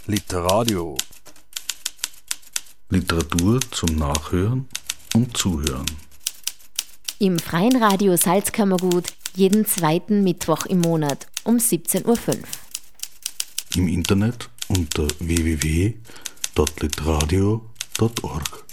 Literadio. Literatur zum Nachhören und Zuhören. Im Freien Radio Salzkammergut jeden zweiten Mittwoch im Monat um 17.05 Uhr. Im Internet unter www.literadio.org.